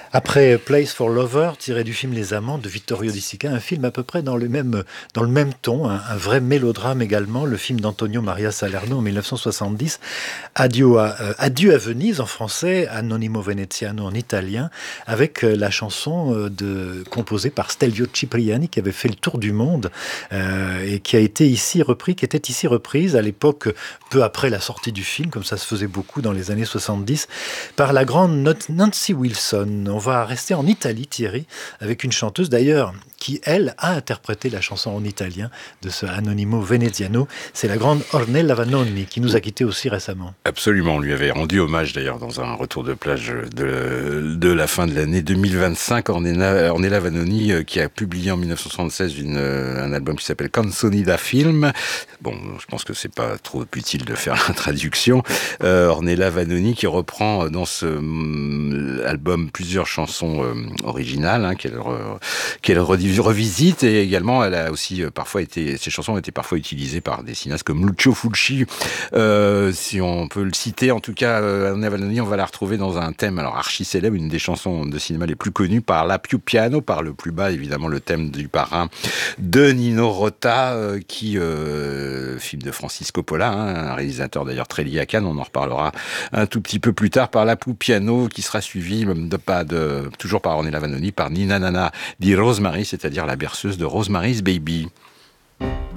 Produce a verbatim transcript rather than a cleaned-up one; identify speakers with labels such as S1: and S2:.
S1: Après Place for Lover, tiré du film Les Amants de Vittorio De Sica, un film à peu près dans le même, dans le même ton, un, un vrai mélodrame également, le film d'Antonio Maria Salerno en mille neuf cent soixante-dix, Adieu à, euh, Adieu à Venise en français, Anonimo Veneziano en italien, avec euh, la chanson euh, de, composée par Stelvio Cipriani qui avait fait le tour du monde euh, et qui a été ici repris, qui était ici reprise à l'époque, peu après la sortie du film, comme ça se faisait beaucoup dans les années soixante-dix, par la grande Nancy Wilson. On va rester en Italie, Thierry, avec une chanteuse d'ailleurs qui, elle, a interprété la chanson en italien de ce Anonimo Veneziano. C'est la grande Ornella Vanoni qui nous a quittés aussi récemment.
S2: Absolument, on lui avait rendu hommage d'ailleurs dans un retour de plage de, de la fin de l'année deux mille vingt-cinq. Ornella, Ornella Vanoni euh, qui a publié en mille neuf cent soixante-seize une, un album qui s'appelle Canzoni da Film. Bon, je pense que c'est pas trop utile de faire la traduction. Euh, Ornella Vanoni qui reprend dans ce euh, album plusieurs chansons euh, originales hein, qu'elle, re, qu'elle revisite, et également elle a aussi euh, parfois été, ces chansons ont été parfois utilisées par des cinéastes comme Lucio Fulci. Euh, si on peut le citer, en tout cas, euh, Ornella Vanoni, on va la retrouver dans un thème alors archi célèbre, une des chansons de cinéma les plus connues, par la più piano, par le plus bas, évidemment le thème du parrain de Nino Rota, euh, qui euh, film de Francis Coppola, hein, un réalisateur d'ailleurs très lié à Cannes, on en reparlera un tout petit peu plus tard, par la più piano, qui sera suivi de pas de toujours par Ornella Vanoni, par Nina Nana di Rosemary, c'est-à-dire la berceuse de Rosemary's Baby.